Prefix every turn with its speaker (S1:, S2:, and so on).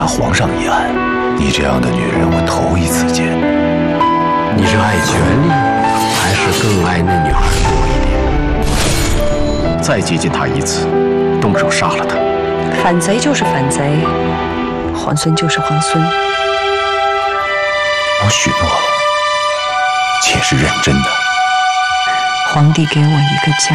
S1: 皇上一案，你这样的女人我头一次见。
S2: 你是爱权力，还是更爱那女孩多一点？
S1: 再接近她一次，动手杀了她。
S3: 反贼就是反贼，皇孙就是皇孙。
S1: 我许诺了，且是认真的。
S3: 皇帝给我一个家。